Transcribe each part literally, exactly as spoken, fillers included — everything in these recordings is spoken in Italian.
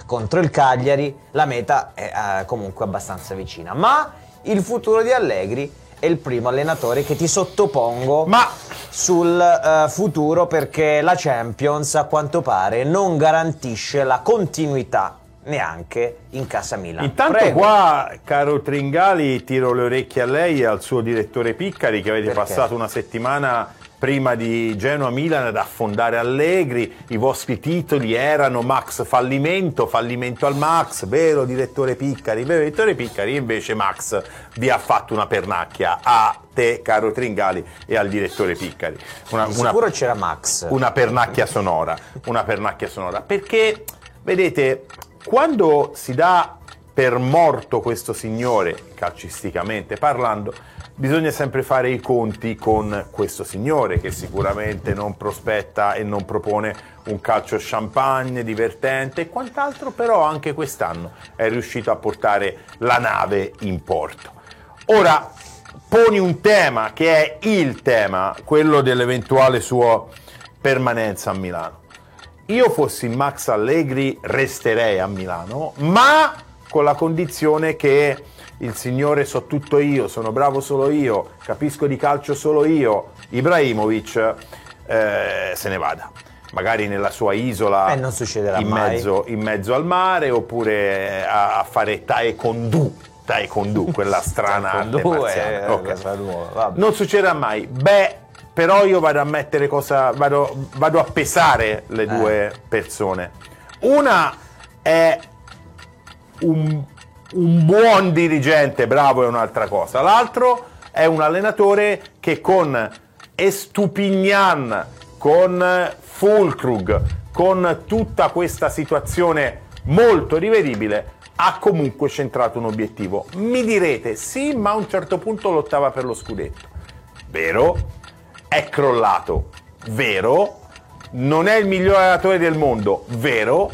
contro il Cagliari, la meta è eh, comunque abbastanza vicina. Ma il futuro di Allegri è il primo allenatore che ti sottopongo Ma... sul uh, futuro, perché la Champions a quanto pare non garantisce la continuità neanche in casa Milan. Intanto Prego. Qua, caro Tringali, tiro le orecchie a lei e al suo direttore Piccari, che avete Perché? passato una settimana prima di Genoa-Milan ad affondare Allegri. I vostri titoli erano Max fallimento, fallimento al Max, vero direttore Piccari? Vero direttore Piccari, invece Max vi ha fatto una pernacchia a te, caro Tringali, e al direttore Piccari. Una, Di una, sicuro c'era Max. Una pernacchia sonora, una pernacchia sonora, perché, vedete, quando si dà per morto questo signore, calcisticamente parlando, bisogna sempre fare i conti con questo signore, che sicuramente non prospetta e non propone un calcio champagne divertente e quant'altro, però anche quest'anno è riuscito a portare la nave in porto. Ora poni un tema che è il tema, quello dell'eventuale sua permanenza a Milano. Io fossi Max Allegri resterei a Milano, ma con la condizione che il signore so tutto io, sono bravo solo io, capisco di calcio solo io, Ibrahimovic eh, se ne vada. Magari nella sua isola eh, non succederà in, mai. Mezzo, in mezzo al mare, oppure a, a fare taekwondo, taekwondo, quella strana arte marziale. È Okay. nuova, Non succederà mai. Beh, però io vado a mettere cosa, vado, vado a pesare le Eh. due persone. Una è un, un buon dirigente, bravo, è un'altra cosa. L'altro è un allenatore che con Estupignan, con Füllkrug, con tutta questa situazione molto rivedibile, ha comunque centrato un obiettivo. Mi direte, sì, ma a un certo punto lottava per lo scudetto. Vero? È crollato, vero, non è il miglior allenatore del mondo, vero,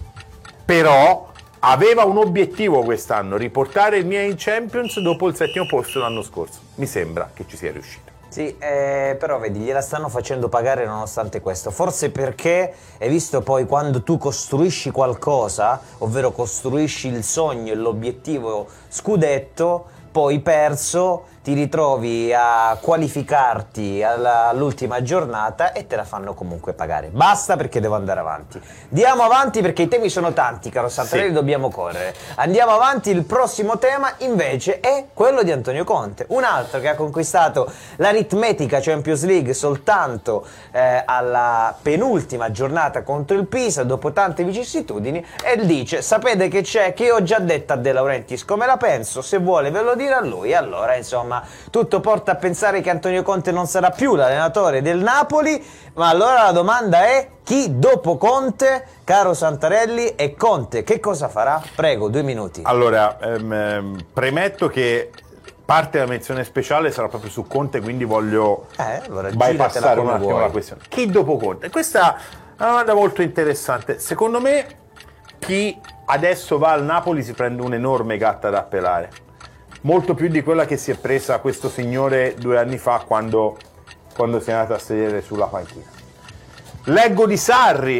però aveva un obiettivo quest'anno, riportare il Milan in Champions dopo il settimo posto l'anno scorso. Mi sembra che ci sia riuscito. Sì, eh, però vedi, gliela stanno facendo pagare nonostante questo. Forse perché hai visto poi quando tu costruisci qualcosa, ovvero costruisci il sogno e l'obiettivo scudetto, poi perso, ti ritrovi a qualificarti alla- all'ultima giornata e te la fanno comunque pagare. Basta, perché devo andare avanti. Andiamo avanti perché i temi sono tanti, caro Santarelli, Sì. dobbiamo correre. Andiamo avanti, il prossimo tema invece è quello di Antonio Conte, un altro che ha conquistato l'aritmetica Champions League soltanto eh, alla penultima giornata contro il Pisa, dopo tante vicissitudini, e dice: sapete che c'è, che io ho già detto a De Laurentiis come la penso, se vuole ve lo dire a lui. Allora, insomma, tutto porta a pensare che Antonio Conte non sarà più l'allenatore del Napoli, ma allora la domanda è: chi dopo Conte, caro Santarelli, e Conte che cosa farà? Prego, due minuti. Allora, ehm, premetto che parte della menzione speciale sarà proprio su Conte, quindi voglio Eh, allora bypassare un come attimo vuoi. la questione. Chi dopo Conte? Questa è una domanda molto interessante. Secondo me chi adesso va al Napoli si prende un'enorme gatta da pelare, molto più di quella che si è presa questo signore due anni fa quando, quando si è andato a sedere sulla panchina. Leggo di Sarri,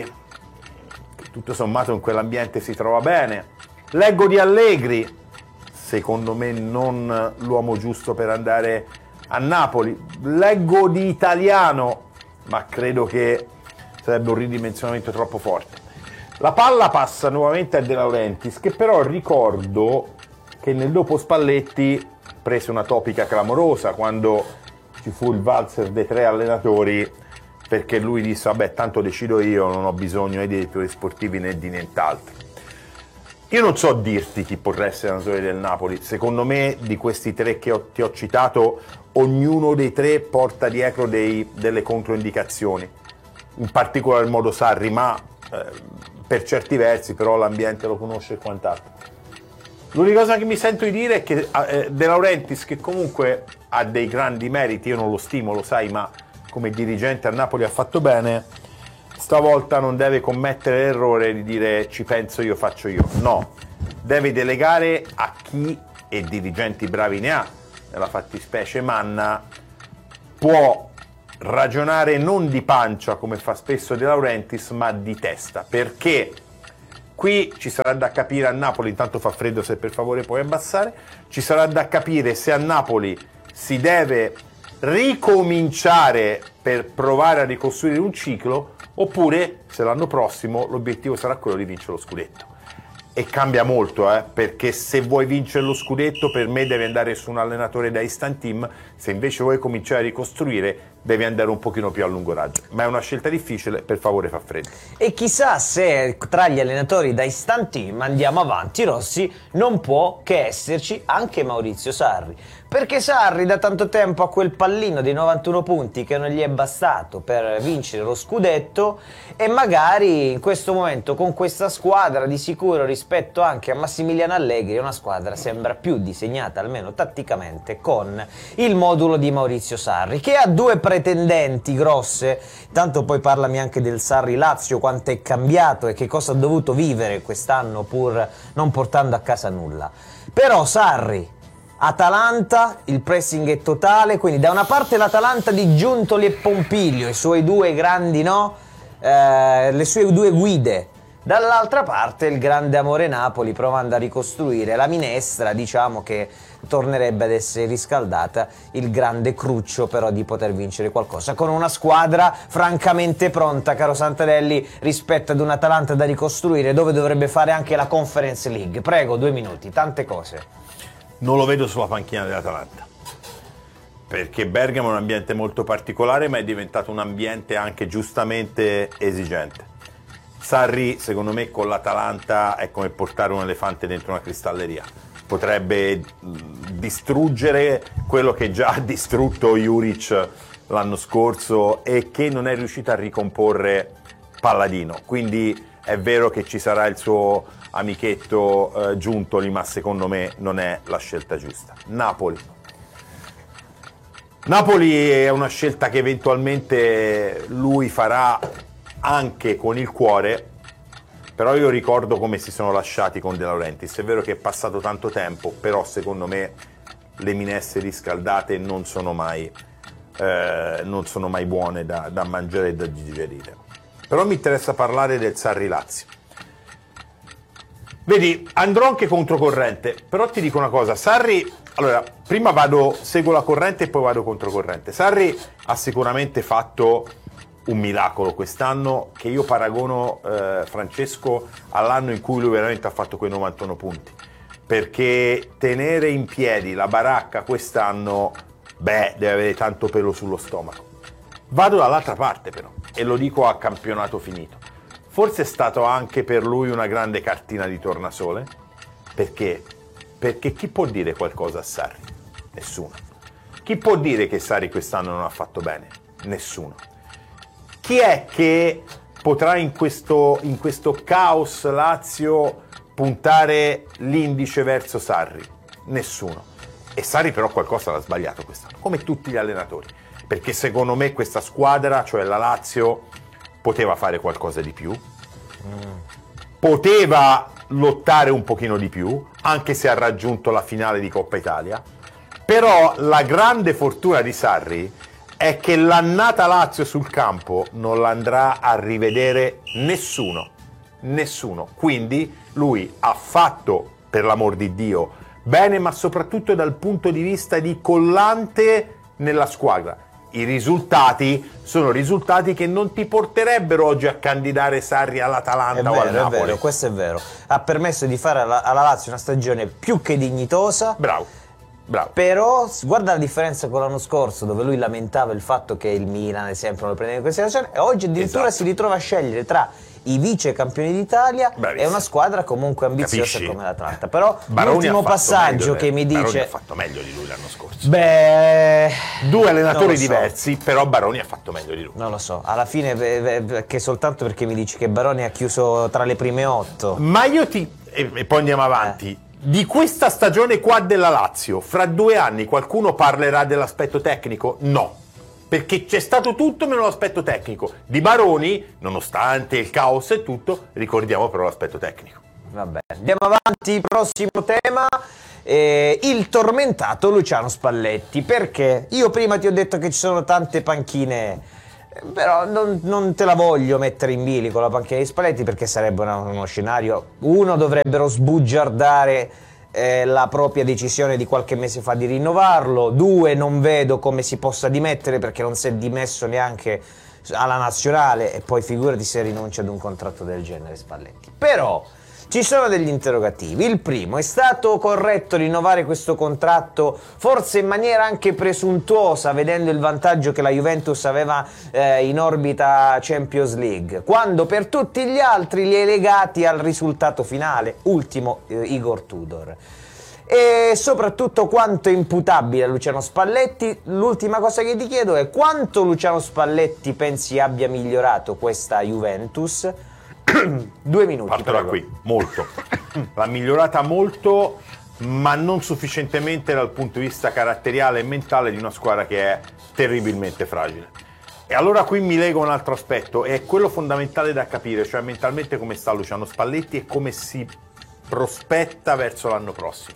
che tutto sommato in quell'ambiente si trova bene. Leggo di Allegri, secondo me non l'uomo giusto per andare a Napoli. Leggo di Italiano, ma credo che sarebbe un ridimensionamento troppo forte. La palla passa nuovamente a De Laurentiis, che però ricordo che nel dopo Spalletti prese una topica clamorosa quando ci fu il valzer dei tre allenatori, perché lui disse: vabbè, tanto decido io, non ho bisogno né di direttori sportivi né di nient'altro. Io non so dirti chi potrà essere allenatore del Napoli. Secondo me, di questi tre che ho, ti ho citato, ognuno dei tre porta dietro dei, delle controindicazioni, in particolar modo Sarri, ma eh, per certi versi però l'ambiente lo conosce e quant'altro. L'unica cosa che mi sento di dire è che eh, De Laurentiis, che comunque ha dei grandi meriti, io non lo stimo, lo sai, ma come dirigente a Napoli ha fatto bene, stavolta non deve commettere l'errore di dire ci penso io, faccio io. No, deve delegare a chi, e dirigenti bravi ne ha, nella fattispecie Manna, può ragionare non di pancia come fa spesso De Laurentiis, ma di testa, perché Qui ci sarà da capire a Napoli, intanto fa freddo, se per favore puoi abbassare, ci sarà da capire se a Napoli si deve ricominciare per provare a ricostruire un ciclo, oppure se l'anno prossimo l'obiettivo sarà quello di vincere lo scudetto. E cambia molto, eh, perché se vuoi vincere lo scudetto, per me devi andare su un allenatore da instant team, se invece vuoi cominciare a ricostruire devi andare un pochino più a lungo raggio. Ma è una scelta difficile, per favore fa freddo. E chissà se tra gli allenatori da instant team, andiamo avanti Rossi, non può che esserci anche Maurizio Sarri. Perché Sarri da tanto tempo ha quel pallino dei novantuno punti che non gli è bastato per vincere lo scudetto, e magari in questo momento con questa squadra, di sicuro rispetto anche a Massimiliano Allegri, una squadra sembra più disegnata, almeno tatticamente, con il modulo di Maurizio Sarri, che ha due pretendenti grosse. Tanto poi parlami anche del Sarri Lazio, quanto è cambiato e che cosa ha dovuto vivere quest'anno pur non portando a casa nulla. Però Sarri, Atalanta, il pressing è totale, quindi da una parte l'Atalanta di Giuntoli e Pompilio, i suoi due grandi, no? Eh, le sue due guide. Dall'altra parte il grande amore Napoli, provando a ricostruire la minestra, diciamo che tornerebbe ad essere riscaldata, il grande cruccio però di poter vincere qualcosa, con una squadra francamente pronta, caro Santarelli, rispetto ad un Atalanta da ricostruire, dove dovrebbe fare anche la Conference League. Prego, due minuti, tante cose. Non lo vedo sulla panchina dell'Atalanta, perché Bergamo è un ambiente molto particolare, ma è diventato un ambiente anche giustamente esigente. Sarri, secondo me, con l'Atalanta è come portare un elefante dentro una cristalleria. Potrebbe distruggere quello che già ha distrutto Juric l'anno scorso e che non è riuscito a ricomporre Palladino. Quindi è vero che ci sarà il suo amichetto eh, Giuntoli, ma secondo me non è la scelta giusta. Napoli. Napoli è una scelta che eventualmente lui farà anche con il cuore, però io ricordo come si sono lasciati con De Laurentiis. È vero che è passato tanto tempo, però secondo me le minestre riscaldate non sono mai, eh, non sono mai buone da, da mangiare e da digerire. Però mi interessa parlare del Sarri Lazio. Vedi, andrò anche controcorrente, però ti dico una cosa, Sarri, allora, prima vado, seguo la corrente e poi vado controcorrente. Sarri ha sicuramente fatto un miracolo quest'anno, che io paragono, eh, Francesco, all'anno in cui lui veramente ha fatto quei novantuno punti, perché tenere in piedi la baracca quest'anno, beh, deve avere tanto pelo sullo stomaco. Vado dall'altra parte però, e lo dico a campionato finito. Forse è stato anche per lui una grande cartina di tornasole. Perché? Perché chi può dire qualcosa a Sarri? Nessuno. Chi può dire che Sarri quest'anno non ha fatto bene? Nessuno. Chi è che potrà in questo, in questo caos Lazio puntare l'indice verso Sarri? Nessuno. E Sarri però qualcosa l'ha sbagliato quest'anno, come tutti gli allenatori. Perché secondo me questa squadra, cioè la Lazio, poteva fare qualcosa di più, poteva lottare un pochino di più, anche se ha raggiunto la finale di Coppa Italia. Però la grande fortuna di Sarri è che l'annata Lazio sul campo non l'andrà a rivedere nessuno, nessuno. Quindi lui ha fatto, per l'amor di Dio, bene, ma soprattutto dal punto di vista di collante nella squadra. I risultati sono risultati che non ti porterebbero oggi a candidare Sarri all'Atalanta è o vero, al Napoli. È vero, questo è vero. Ha permesso di fare alla, alla Lazio una stagione più che dignitosa. Bravo, bravo. Però guarda la differenza con l'anno scorso, dove lui lamentava il fatto che il Milan ad esempio non lo prendeva in considerazione, e oggi addirittura esatto. si ritrova a scegliere tra i vice campioni d'Italia e una squadra comunque ambiziosa Capisci? come l'Atalanta. Però Baroni l'ultimo passaggio che mi dice Baroni ha fatto meglio di lui l'anno scorso. Beh, due allenatori so. diversi, però Baroni ha fatto meglio di lui. Non lo so, alla fine che soltanto perché mi dici che Baroni ha chiuso tra le prime otto. Ma io ti e, e poi andiamo avanti. Eh. Di questa stagione qua della Lazio, fra due anni qualcuno parlerà dell'aspetto tecnico? No. Perché c'è stato tutto meno l'aspetto tecnico. Di Baroni, nonostante il caos e tutto, ricordiamo però l'aspetto tecnico. Vabbè, andiamo avanti, prossimo tema. Eh, il tormentato Luciano Spalletti. Perché? Io prima ti ho detto che ci sono tante panchine Però non, non te la voglio mettere in bilico la panchina di Spalletti, perché sarebbe una, uno scenario, uno, dovrebbero sbugiardare eh, la propria decisione di qualche mese fa di rinnovarlo, due, non vedo come si possa dimettere, perché non si è dimesso neanche alla nazionale, e poi figurati se rinuncia ad un contratto del genere Spalletti. Però ci sono degli interrogativi. Il primo: è stato corretto rinnovare questo contratto, forse in maniera anche presuntuosa, vedendo il vantaggio che la Juventus aveva eh, in orbita Champions League, quando per tutti gli altri li hai legati al risultato finale, ultimo eh, Igor Tudor? E soprattutto, quanto è imputabile a Luciano Spalletti? L'ultima cosa che ti chiedo è: quanto Luciano Spalletti pensi abbia migliorato questa Juventus? Due minuti. Parto da qui. Molto. L'ha migliorata molto, ma non sufficientemente dal punto di vista caratteriale e mentale di una squadra che è terribilmente fragile. E allora qui mi lego un altro aspetto, è quello fondamentale da capire, cioè mentalmente come sta Luciano Spalletti e come si prospetta verso l'anno prossimo.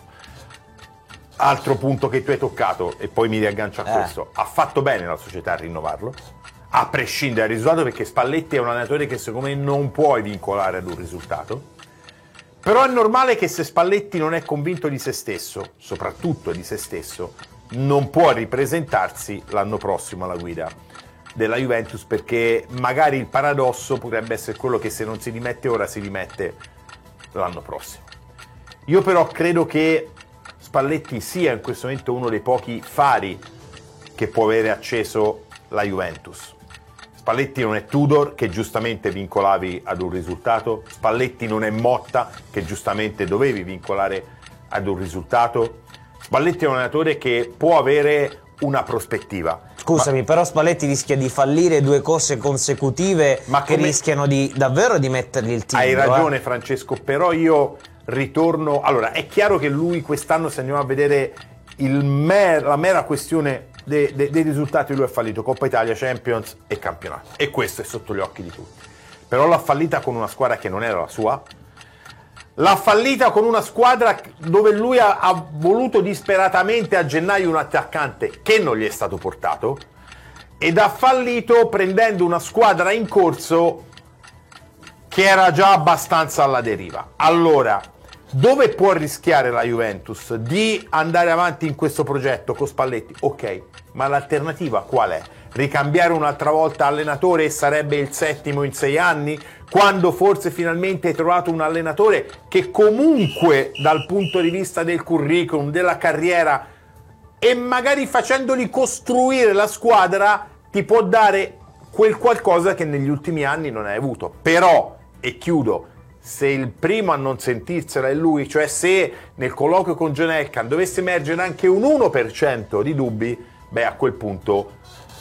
Altro punto che tu hai toccato, e poi mi riaggancio a eh. questo: ha fatto bene la società a rinnovarlo, a prescindere dal risultato, perché Spalletti è un allenatore che secondo me non puoi vincolare ad un risultato. Però è normale che se Spalletti non è convinto di se stesso, soprattutto di se stesso, non può ripresentarsi l'anno prossimo alla guida della Juventus, perché magari il paradosso potrebbe essere quello che se non si dimette ora si dimette l'anno prossimo. Io però credo che Spalletti sia in questo momento uno dei pochi fari che può avere acceso la Juventus. Spalletti non è Tudor, che giustamente vincolavi ad un risultato. Spalletti non è Motta, che giustamente dovevi vincolare ad un risultato. Spalletti è un allenatore che può avere una prospettiva. Scusami, ma... però Spalletti rischia di fallire due cose consecutive, ma che come... rischiano di davvero di mettergli il timbro. Hai ragione, eh? Francesco, però io ritorno... Allora, è chiaro che lui quest'anno, se andiamo a vedere il mer... la mera questione dei, dei, dei risultati, lui ha fallito Coppa Italia, Champions e campionato, e questo è sotto gli occhi di tutti. Però l'ha fallita con una squadra che non era la sua, l'ha fallita con una squadra dove lui ha, ha voluto disperatamente a gennaio un attaccante che non gli è stato portato, ed ha fallito prendendo una squadra in corso che era già abbastanza alla deriva. Allora, dove può rischiare la Juventus di andare avanti in questo progetto con Spalletti? Ok, ma l'alternativa qual è? Ricambiare un'altra volta allenatore, e sarebbe il settimo in sei anni, quando forse finalmente hai trovato un allenatore che comunque dal punto di vista del curriculum, della carriera, e magari facendoli costruire la squadra, ti può dare quel qualcosa che negli ultimi anni non hai avuto. Però, e chiudo, se il primo a non sentirsela è lui, cioè se nel colloquio con John Elkann dovesse emergere anche un uno per cento di dubbi, beh, a quel punto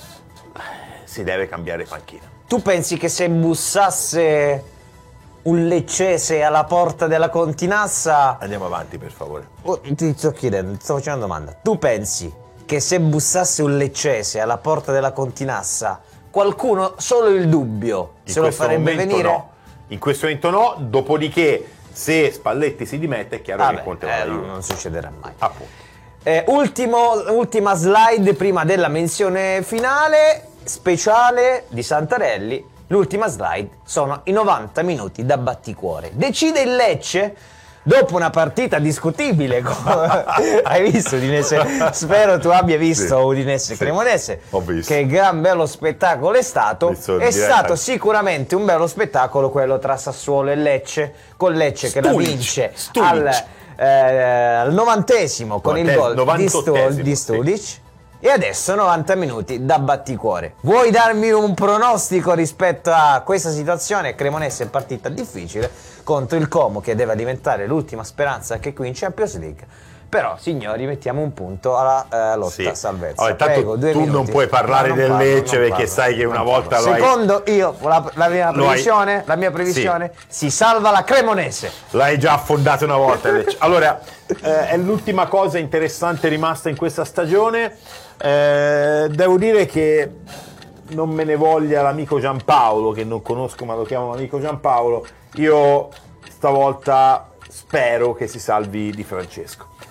si deve cambiare panchina. Tu pensi che se bussasse un leccese alla porta della Continassa... Andiamo avanti, per favore. Oh, ti sto chiedendo, ti sto facendo una domanda. Tu pensi che se bussasse un leccese alla porta della Continassa, qualcuno, solo il dubbio, In se lo farebbe venire? No. In questo momento no, dopodiché se Spalletti si dimette è chiaro Vabbè, che Conte eh, va non, non succederà mai. Appunto. Eh, ultimo, ultima slide prima della menzione finale speciale di Santarelli. L'ultima slide sono i novanta minuti da batticuore. Decide il Lecce, dopo una partita discutibile. Hai visto Udinese? Spero tu abbia visto, sì, Udinese sì, Cremonese. Ho visto. Che gran bello spettacolo è stato. Visto è diretta. stato sicuramente un bello spettacolo quello tra Sassuolo e Lecce, con Lecce che Stulic, la vince Stulic. al, eh, al novantesimo con il gol di, Stu, di Stulic. Sì. E adesso novanta minuti da batticuore. Vuoi darmi un pronostico rispetto a questa situazione? Cremonese è partita difficile contro il Como, che deve diventare l'ultima speranza anche qui in Champions League. Però, signori, mettiamo un punto alla eh, lotta sì. a salvezza. Allora, Prego, due tu minuti. non puoi parlare no, non del parlo, Lecce perché parlo, sai che una volta lo hai... Secondo io, la, la mia Lo previsione, hai... la mia previsione sì. Si salva la Cremonese. L'hai già affondato una volta il Lecce. Allora, eh, è l'ultima cosa interessante rimasta in questa stagione. Eh, devo dire che non me ne voglia l'amico Giampaolo, che non conosco ma lo chiamo l'amico Giampaolo, io stavolta spero che si salvi Di Francesco.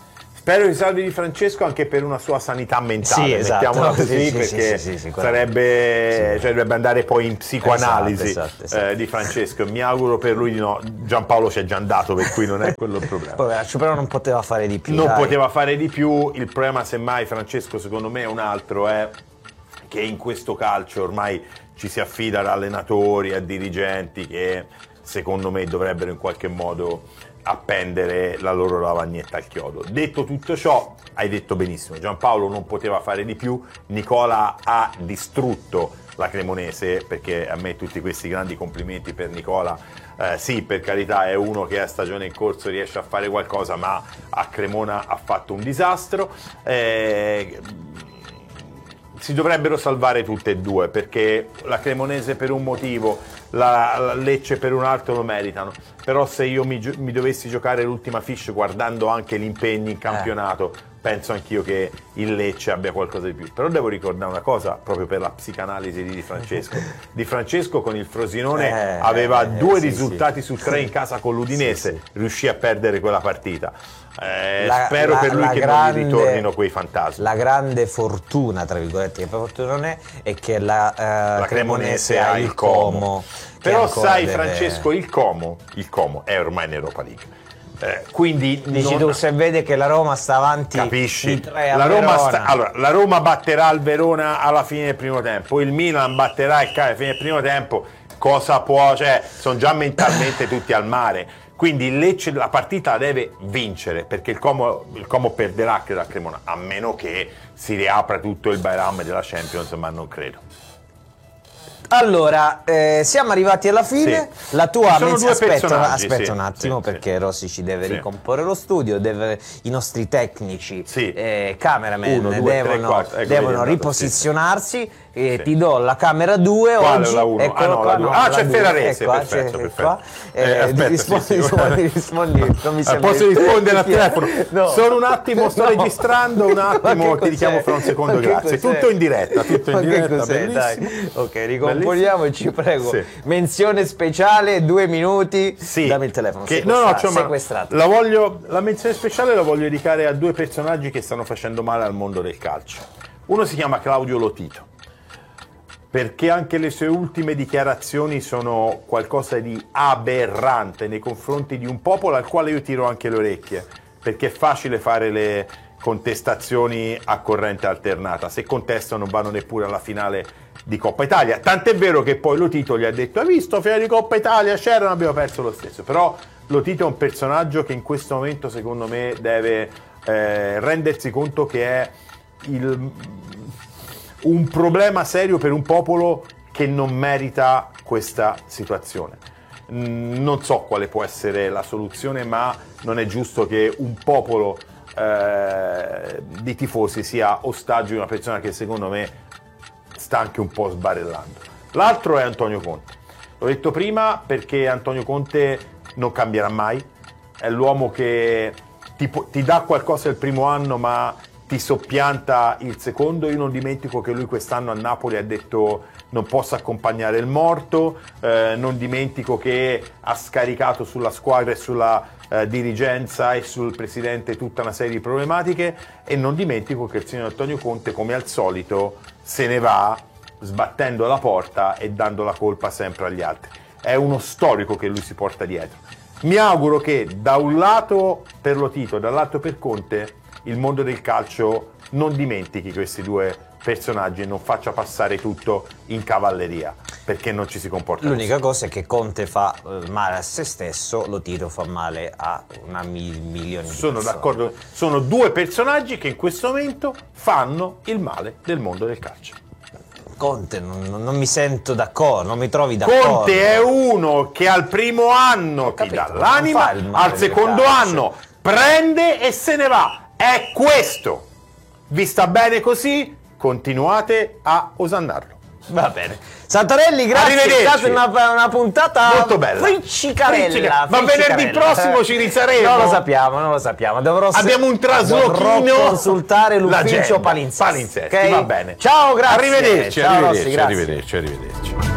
Spero che salvi Di Francesco anche per una sua sanità mentale, sì, esatto. mettiamola così, sì, perché sì, sì, sì, sarebbe, sì. cioè dovrebbe andare poi in psicoanalisi, esatto, esatto, esatto. Eh, Di Francesco. Mi auguro per lui di no. Giampaolo c'è già andato, per cui non è quello il problema. Poveraccio, però non poteva fare di più. Non dai. poteva fare di più. Il problema, semmai, Francesco, secondo me è un altro, è che in questo calcio ormai ci si affida ad allenatori, a dirigenti che secondo me dovrebbero in qualche modo appendere la loro lavagnetta al chiodo. Detto tutto ciò, hai detto benissimo, Giampaolo non poteva fare di più, Nicola ha distrutto la Cremonese, perché a me tutti questi grandi complimenti per Nicola, eh, sì, per carità, è uno che a stagione in corso riesce a fare qualcosa, ma a Cremona ha fatto un disastro. Eh, si dovrebbero salvare tutte e due, perché la Cremonese per un motivo, la, la Lecce per un altro lo meritano. Però se io mi, mi dovessi giocare l'ultima fiche guardando anche gli impegni in campionato, eh. penso anch'io che il Lecce abbia qualcosa di più. Però devo ricordare una cosa, proprio per la psicanalisi di Di Francesco. Di Francesco con il Frosinone eh, aveva eh, due sì, risultati sì. su tre in casa con l'Udinese, sì, sì. riuscì a perdere quella partita. Eh, La, spero la, per lui che grande, non gli ritornino quei fantasmi. La grande fortuna, tra virgolette, che per fortuna non è, è che la, uh, la Cremonese, Cremonese ha il Como. Però sai, deve... Francesco, il Como, il Como è ormai in Europa League. Eh, quindi dici non... tu, se vede che la Roma sta avanti, capisci? di tre a la, Roma Verona. sta... allora, la Roma batterà il Verona alla fine del primo tempo, il Milan batterà il Cagliari alla fine del primo tempo. Cosa può? Cioè, sono già mentalmente tutti al mare. Quindi il Lecce la partita la deve vincere, perché il Como, il Como perderà, credo, a Cremona, a meno che si riapra tutto il Bayram della Champions, ma non credo. Allora, eh, siamo arrivati alla fine. Sì. La tua Sono mezz- due aspetta, personaggi, aspetta sì, un attimo, sì, perché sì. Rossi ci deve Sì. ricomporre lo studio, deve, i nostri tecnici, Sì. eh, cameraman, Uno, due, devono, tre, quattro. Ecco, devono vedi, è andato, riposizionarsi. sì, sì. E Sì. ti do la camera due Quale oggi. la uno? Eccolo Ah, no, qua, la due. no, Ah, la c'è due. Ferrarese, Ecco, perfetto, c'è- perfetto. qua. Eh, Eh, aspetta, rispondi, sì, sì. rispondi, rispondi, non mi Eh, sembra- posso rispondere al Chi è? telefono? No. Solo un attimo, sto No. registrando, un Ma attimo, che ti richiamo cos'è? fra un secondo, Ma che grazie. cos'è? Tutto in diretta, tutto in Ma che diretta, cos'è? Dai. bellissimo. Ok, ricomponiamoci, prego. Sì. Menzione speciale, due minuti. Sì. Dammi il telefono. Che, sequestra- no, no, cioè, ma sequestrato. la, voglio, la menzione speciale la voglio dedicare a due personaggi che stanno facendo male al mondo del calcio. Uno si chiama Claudio Lotito, perché anche le sue ultime dichiarazioni sono qualcosa di aberrante nei confronti di un popolo al quale io tiro anche le orecchie, perché è facile fare le contestazioni a corrente alternata, se contestano non vanno neppure alla finale di Coppa Italia, tant'è vero che poi Lotito gli ha detto: hai visto, finale di Coppa Italia c'erano, abbiamo perso lo stesso. Però Lotito è un personaggio che in questo momento secondo me deve eh, rendersi conto che è il un problema serio per un popolo che non merita questa situazione. Non so quale può essere la soluzione, ma non è giusto che un popolo eh, di tifosi sia ostaggio di una persona che secondo me sta anche un po' sbarellando. L'altro è Antonio Conte. L'ho detto prima perché Antonio Conte non cambierà mai, è l'uomo che ti, ti dà qualcosa il primo anno ma ti soppianta il secondo. Io non dimentico che lui quest'anno a Napoli ha detto non posso accompagnare il morto, eh, non dimentico che ha scaricato sulla squadra e sulla eh, dirigenza e sul presidente tutta una serie di problematiche, e non dimentico che il signor Antonio Conte, come al solito, se ne va sbattendo la porta e dando la colpa sempre agli altri. È uno storico che lui si porta dietro. Mi auguro che da un lato per Lotito, dall'altro per Conte, il mondo del calcio non dimentichi questi due personaggi e non faccia passare tutto in cavalleria, perché non ci si comporta L'unica così. cosa è che Conte fa eh, male a se stesso, Lotito fa male a una mil- milione di Sono persone. d'accordo, sono due personaggi che in questo momento fanno il male del mondo del calcio. Conte non, non mi sento d'accordo, non mi trovi d'accordo. Conte è uno che al primo anno ti capito, dà non l'anima, fa il male al del secondo calcio. anno prende e se ne va. È questo. Vi sta bene così? Continuate a osannarlo. Va bene. Santarelli, grazie, è Arrivederci. stata una, una puntata Molto bella. friccicarella. Friccica- Ma friccicarella. venerdì prossimo ci risaremo? Non lo sappiamo, non lo sappiamo. Dovrò se- Abbiamo un traslochino. dovrò consultare l'ufficio L'agenda. Palinsetti. Palinsetti, ok? va bene. Ciao, grazie. Arrivederci, Ciao, arrivederci, Rossi, grazie. arrivederci, arrivederci.